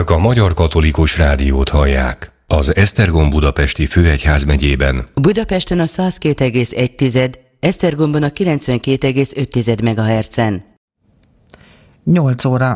Önök a Magyar Katolikus Rádiót hallják. Az Esztergom budapesti főegyházmegyében Budapesten a 102,1, Esztergomban a 92,5 MHz-en. 8 óra.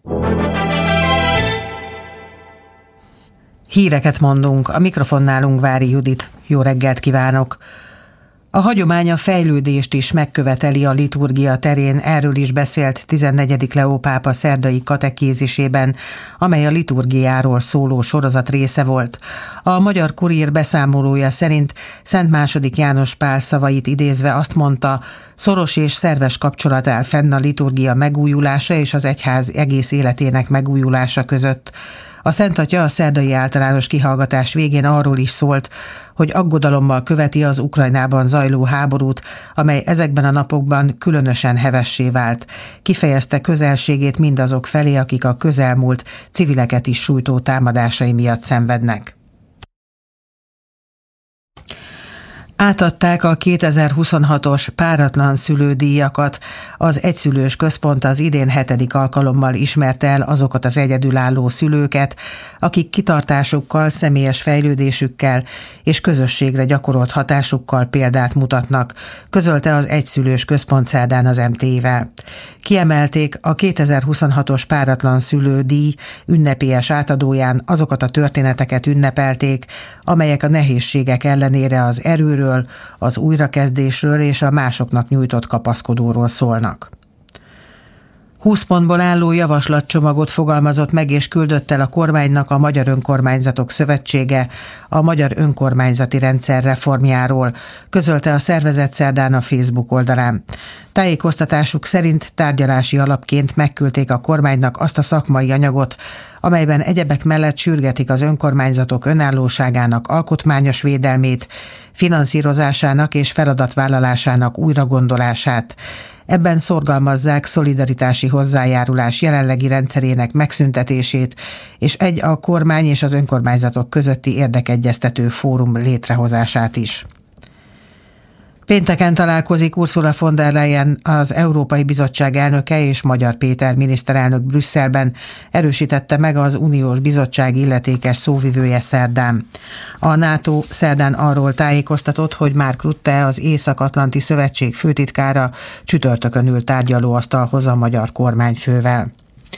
Híreket mondunk, a mikrofonnál Ungvári Judit. Jó reggelt kívánok! A hagyomány a fejlődést is megköveteli a liturgia terén, erről is beszélt 14. Leó pápa szerdai katekézisében, amely a liturgiáról szóló sorozat része volt. A Magyar Kurír beszámolója szerint Szent II. János Pál szavait idézve azt mondta, szoros és szerves kapcsolat áll fenn a liturgia megújulása és az egyház egész életének megújulása között. A Szent Atya a szerdai általános kihallgatás végén arról is szólt, hogy aggodalommal követi az Ukrajnában zajló háborút, amely ezekben a napokban különösen hevessé vált. Kifejezte közelségét mindazok felé, akik a közelmúlt civileket is sújtó támadásai miatt szenvednek. Átadták a 2026-os páratlan szülődíjakat. Az Egyszülős Központ az idén 7. alkalommal ismerte el azokat az egyedülálló szülőket, akik kitartásukkal, személyes fejlődésükkel és közösségre gyakorolt hatásukkal példát mutatnak, közölte az Egyszülős Központ szerdán az MT-vel. Kiemelték a 2026-os páratlan szülődíj ünnepélyes átadóján azokat a történeteket ünnepelték, amelyek a nehézségek ellenére az erőről, az újrakezdésről és a másoknak nyújtott kapaszkodóról szólnak. 20 pontból álló javaslatcsomagot fogalmazott meg és küldött el a kormánynak a Magyar Önkormányzatok Szövetsége a magyar önkormányzati rendszer reformjáról, közölte a szervezet szerdán a Facebook oldalán. Tájékoztatásuk szerint tárgyalási alapként megküldték a kormánynak azt a szakmai anyagot, amelyben egyebek mellett sürgetik az önkormányzatok önállóságának alkotmányos védelmét, finanszírozásának és feladatvállalásának újragondolását. Ebben szorgalmazzák szolidaritási hozzájárulás jelenlegi rendszerének megszüntetését, és a kormány és az önkormányzatok közötti érdekegyeztető fórum létrehozását is. Pénteken találkozik Ursula von der Leyen, az Európai Bizottság elnöke és Magyar Péter miniszterelnök Brüsszelben, erősítette meg az Uniós Bizottság illetékes szóvivője szerdán. A NATO szerdán arról tájékoztatott, hogy Mark Rutte, az Észak-Atlanti Szövetség főtitkára csütörtökön ül tárgyalóasztalhoz a magyar kormányfővel.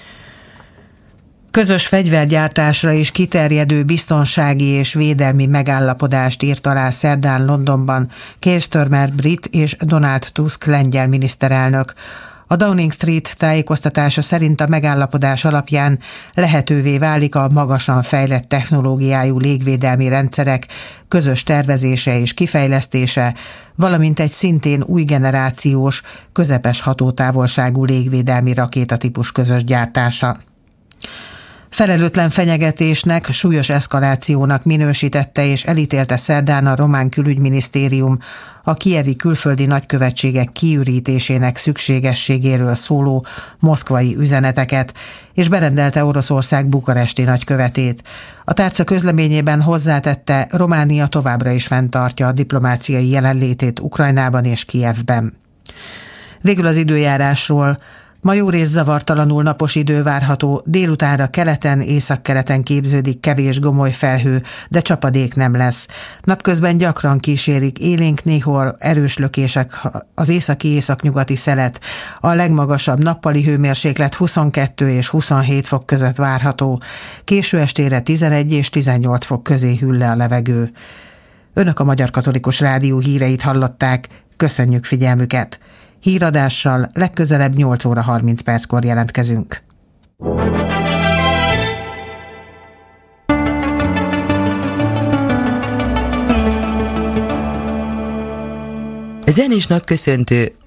Közös fegyvergyártásra is kiterjedő biztonsági és védelmi megállapodást írt alá szerdán Londonban Keir Starmer brit és Donald Tusk lengyel miniszterelnök. A Downing Street tájékoztatása szerint a megállapodás alapján lehetővé válik a magasan fejlett technológiájú légvédelmi rendszerek közös tervezése és kifejlesztése, valamint egy szintén új generációs, közepes hatótávolságú légvédelmi rakétatípus közös gyártása. Felelőtlen fenyegetésnek, súlyos eszkalációnak minősítette és elítélte szerdán a román külügyminisztérium a kijevi külföldi nagykövetségek kiürítésének szükségességéről szóló moszkvai üzeneteket, és berendelte Oroszország bukaresti nagykövetét. A tárca közleményében hozzátette, Románia továbbra is fenntartja a diplomáciai jelenlétét Ukrajnában és Kijevben. Végül az időjárásról. Ma jórészt zavartalanul napos idő várható, délutánra keleten, északkeleten képződik kevés gomoly felhő, de csapadék nem lesz. Napközben gyakran kísérik élénk, néhol erős lökések az északi-északnyugati szelet. A legmagasabb nappali hőmérséklet 22 és 27 fok között várható. Késő estére 11 és 18 fok közé hűl le a levegő. Önök a Magyar Katolikus Rádió híreit hallották. Köszönjük figyelmüket! Híradással legközelebb 8 óra 30 perckor jelentkezünk. Zenés napköszöntő